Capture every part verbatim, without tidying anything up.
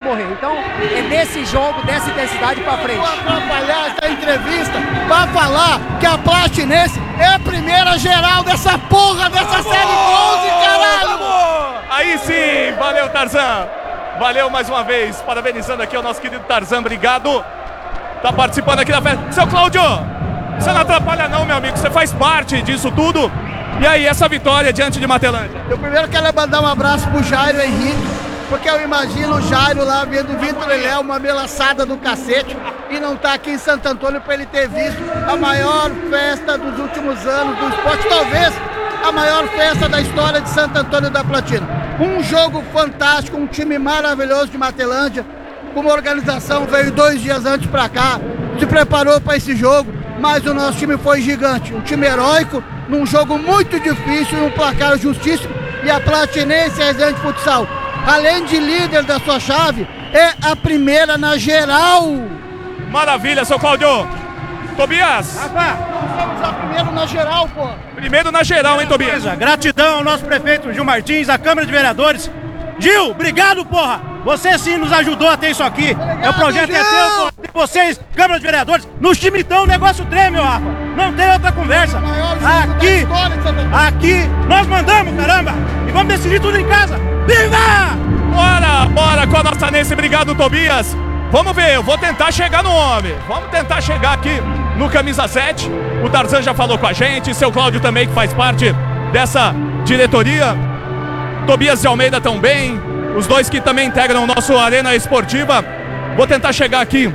correr. Então, é desse jogo, dessa intensidade pra frente. Vou atrapalhar essa entrevista pra falar que a Platinense é a primeira geral dessa porra, dessa série onze, caralho! Aí sim, valeu Tarzan. Valeu mais uma vez, parabenizando aqui o nosso querido Tarzan, obrigado. Tá participando aqui da festa. Seu Cláudio, você não atrapalha não, meu amigo, você faz parte disso tudo. E aí, essa vitória diante de Matelândia? Eu primeiro quero mandar um abraço pro Jairo Henrique, porque eu imagino o Jairo lá vendo o Vitor Leléo, uma melaçada do cacete, e não tá aqui em Santo Antônio para ele ter visto a maior festa dos últimos anos do esporte, talvez a maior festa da história de Santo Antônio da Platina. Um jogo fantástico, um time maravilhoso de Matelândia, uma organização veio dois dias antes para cá, se preparou para esse jogo, mas o nosso time foi gigante, um time heróico, num jogo muito difícil, num placar justíssimo, e a Platinense Resende Futsal, além de líder da sua chave, é a primeira na geral. Maravilha, seu Cláudio. Tobias. Rapaz, somos a primeira na geral, pô. Primeiro na geral, hein, Tobias? Gratidão ao nosso prefeito Gil Martins, à Câmara de Vereadores. Gil, obrigado, porra. Você sim nos ajudou a ter isso aqui. Obrigado, é o projeto Gil. É teu, porra. Tem vocês, Câmara de Vereadores, no chimitão o negócio treme, ó, Rafa. Não tem outra conversa. Aqui, aqui, nós mandamos, caramba. E vamos decidir tudo em casa. Viva! Bora, bora com a nossa Nense. Obrigado, Tobias. Vamos ver, eu vou tentar chegar no homem. Vamos tentar chegar aqui no camisa sete. O Tarzan já falou com a gente, seu Cláudio também, que faz parte dessa diretoria. Tobias de Almeida também, os dois que também integram o nosso Arena Esportiva. Vou tentar chegar aqui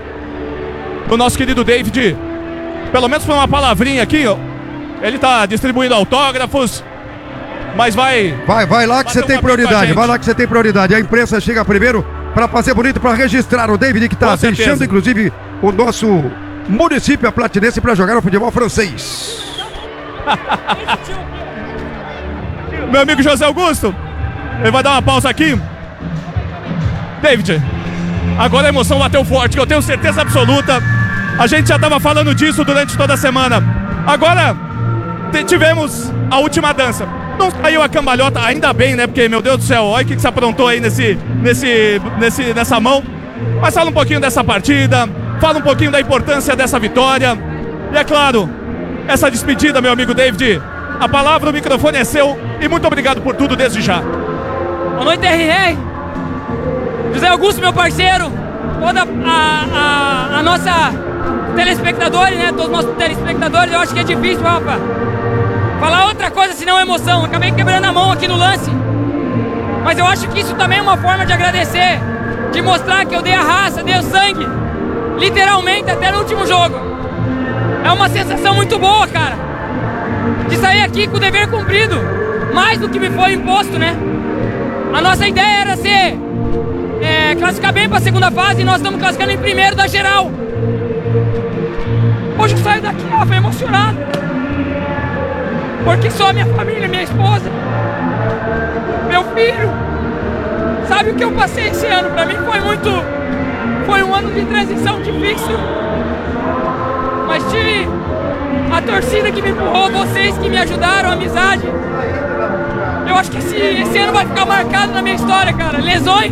no nosso querido David, pelo menos por uma palavrinha aqui, ó. Ele tá distribuindo autógrafos, mas vai... Vai, vai lá que você tem prioridade, vai lá que você tem prioridade. A imprensa chega primeiro para fazer bonito, para registrar o David, que tá deixando inclusive o nosso município, a Platinense, para jogar o futebol francês. Meu amigo José Augusto, ele vai dar uma pausa aqui. David, agora a emoção bateu forte, que eu tenho certeza absoluta. A gente já estava falando disso durante toda a semana. Agora tivemos a última dança. Não saiu a cambalhota, ainda bem, né? Porque, meu Deus do céu, olha o que, que você aprontou aí nesse, nesse, nesse, nessa mão. Mas fala um pouquinho dessa partida, fala um pouquinho da importância dessa vitória. E é claro, essa despedida, meu amigo David. A palavra, o microfone é seu e muito obrigado por tudo desde já. Boa noite, R R. José Augusto, meu parceiro, toda a, a, a nossa telespectadores, né? Todos os nossos telespectadores, eu acho que é difícil, Rafa, falar outra coisa senão emoção. Acabei quebrando a mão aqui no lance, mas eu acho que isso também é uma forma de agradecer, de mostrar que eu dei a raça, dei o sangue, literalmente até no último jogo. É uma sensação muito boa, cara, de sair aqui com o dever cumprido, mais do que me foi imposto, né? A nossa ideia era ser é, classificar bem para a segunda fase, e nós estamos classificando em primeiro da geral. Hoje eu saio daqui, ó, foi emocionado, porque só a minha família, minha esposa, meu filho, sabe o que eu passei esse ano? Para mim foi muito, foi um ano de transição difícil, mas tive a torcida que me empurrou, vocês que me ajudaram, a amizade. Eu acho que esse, esse ano vai ficar marcado na minha história, cara. Lesões.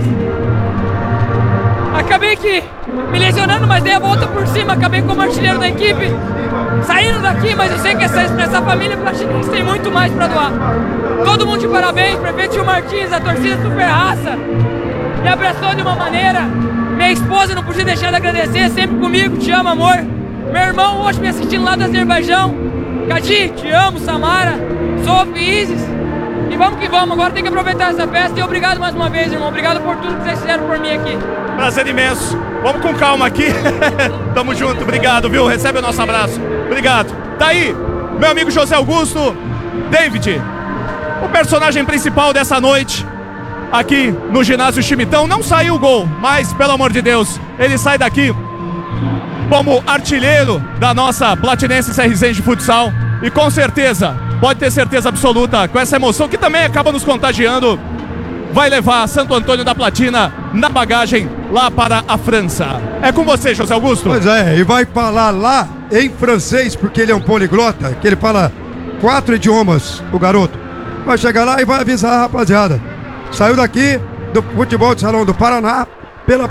Acabei que me lesionando, mas dei a volta por cima. Acabei como artilheiro da equipe, saindo daqui, mas eu sei que essa, essa família platinense tem muito mais pra doar. Todo mundo de parabéns, prefeito Gil Martins, a torcida super raça, me abraçou de uma maneira. Minha esposa não podia deixar de agradecer, sempre comigo, te amo, amor. Meu irmão hoje me assistindo lá do Azerbaijão. Kadi, te amo, Samara, Sophie, Isis. E vamos que vamos, agora tem que aproveitar essa festa. E obrigado mais uma vez, irmão. Obrigado por tudo que vocês fizeram por mim aqui. Prazer imenso. Vamos com calma aqui. Tamo junto, obrigado, viu? Recebe o nosso abraço. Obrigado. Tá aí, meu amigo José Augusto. David, o personagem principal dessa noite aqui no ginásio Chimitão. Não saiu o gol, mas, pelo amor de Deus, ele sai daqui como artilheiro da nossa Platinense Resende de Futsal. E com certeza, pode ter certeza absoluta, com essa emoção que também acaba nos contagiando, vai levar Santo Antônio da Platina na bagagem lá para a França. É com você, José Augusto. Pois é, e vai falar lá em francês, porque ele é um poliglota, que ele fala quatro idiomas, o garoto. Vai chegar lá e vai avisar a rapaziada. Saiu daqui do futebol de salão do Paraná,